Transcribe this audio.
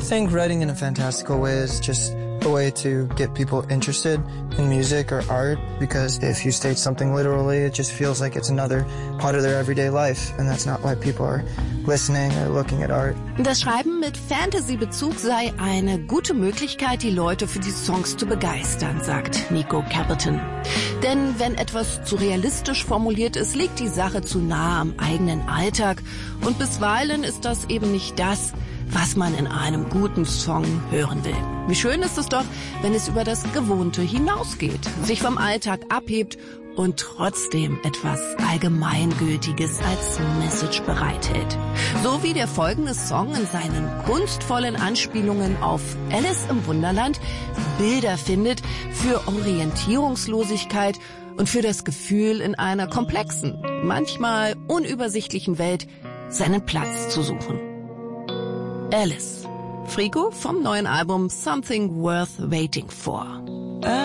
think writing in a fantastical way is just a way to get people interested in music or art, because if you state something literally, it just feels like it's another part of their everyday life, and that's not why people are listening or looking at art. Das Schreiben mit Fantasy-Bezug sei eine gute Möglichkeit, die Leute für die Songs zu begeistern, sagt Nico Capleton. Denn wenn etwas zu realistisch formuliert ist, liegt die Sache zu nah am eigenen Alltag, und bisweilen ist das eben nicht das, was man in einem guten Song hören will. Wie schön ist es doch, wenn es über das Gewohnte hinausgeht, sich vom Alltag abhebt und trotzdem etwas Allgemeingültiges als Message bereithält. So wie der folgende Song in seinen kunstvollen Anspielungen auf Alice im Wunderland Bilder findet für Orientierungslosigkeit und für das Gefühl, in einer komplexen, manchmal unübersichtlichen Welt seinen Platz zu suchen. Alice. Frigo vom neuen Album Something Worth Waiting For.